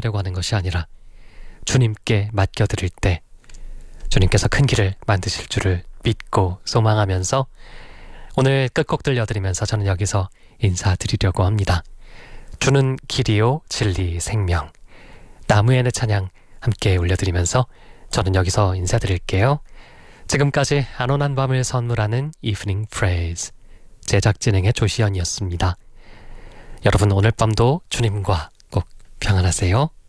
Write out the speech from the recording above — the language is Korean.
하려고 하는 것이 아니라 주님께 맡겨드릴 때 주님께서 큰 길을 만드실 줄을 믿고 소망하면서 오늘 끝곡 들려드리면서 저는 여기서 인사드리려고 합니다. 주는 길이요 진리 생명, 나무의 찬양 함께 올려드리면서 저는 여기서 인사드릴게요. 지금까지 안온한 밤을 선물하는 이브닝 프레이즈, 제작 진행의 조시연이었습니다. 여러분 오늘 밤도 주님과 꼭 평안하세요.